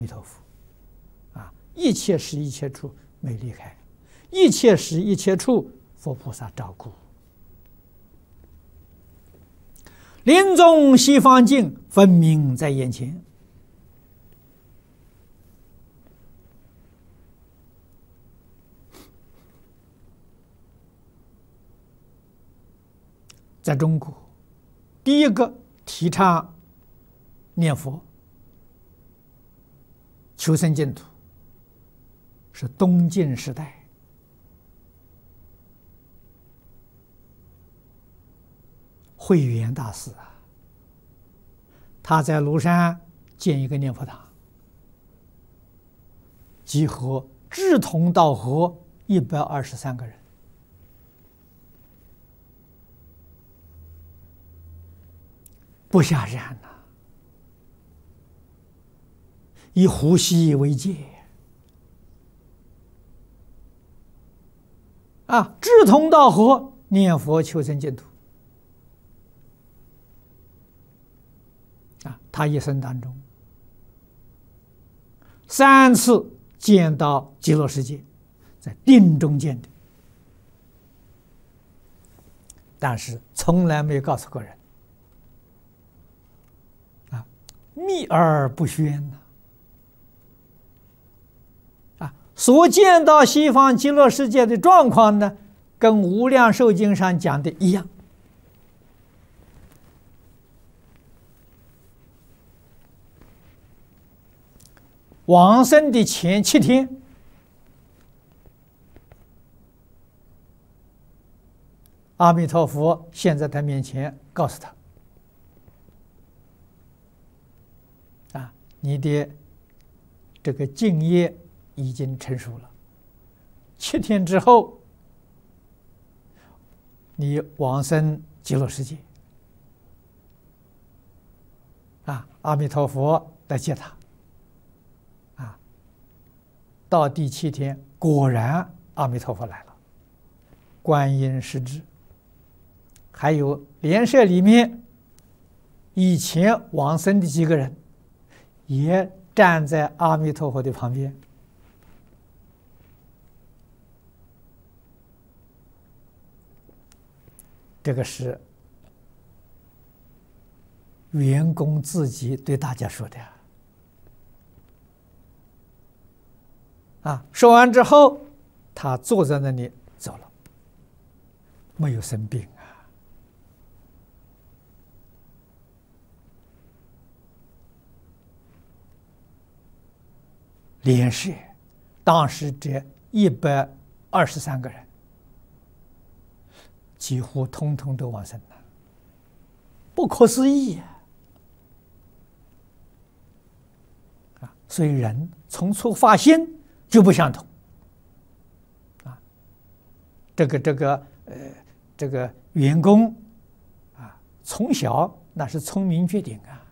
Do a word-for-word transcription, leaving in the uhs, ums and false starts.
弥陀佛，啊，一切时一切处没离开，一切时一切处佛菩萨照顾。临终西方净，分明在眼前。在中国，第一个提倡念佛、求生净土是东晋时代，慧远大师啊，他在庐山建一个念佛堂，集合志同道合一百二十三个人。不下山呐、啊，以呼吸为戒啊，志同道合，念佛求生净土啊。他一生当中三次见到极乐世界，在定中见的，但是从来没有告诉过人。秘而不宣呐！啊，所见到西方极乐世界的状况呢，跟《无量寿经》上讲的一样。往生的前七天，阿弥陀佛现在他面前，告诉他。你的这个敬业已经成熟了，七天之后，你往生极乐世界。啊，阿弥陀佛来接他。啊，到第七天，果然阿弥陀佛来了，观音实质，还有莲社里面以前往生的几个人。也站在阿弥陀佛的旁边，这个是员工自己对大家说的啊。说完之后，他坐在那里走了，没有生病啊。莲社当时这一百二十三个人，几乎通通都往生了，不可思议啊！啊，所以人从初发心就不相同啊。这个这个呃，这个员工啊，从小那是聪明绝顶啊。